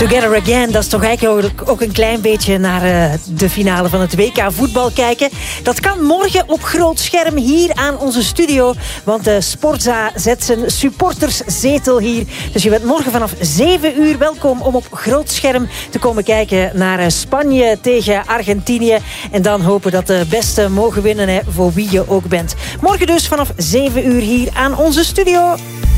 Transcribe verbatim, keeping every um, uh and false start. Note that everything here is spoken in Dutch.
Together Again, dat is toch eigenlijk ook een klein beetje naar uh, de finale van het W K voetbal kijken. Dat kan morgen op groot scherm hier aan onze studio. Want de Sportza zet zijn supporterszetel hier. Dus je bent morgen vanaf zeven uur welkom om op groot scherm te komen kijken naar uh, Spanje tegen Argentinië. En dan hopen dat de beste mogen winnen, hè, voor wie je ook bent. Morgen dus vanaf zeven uur hier aan onze studio.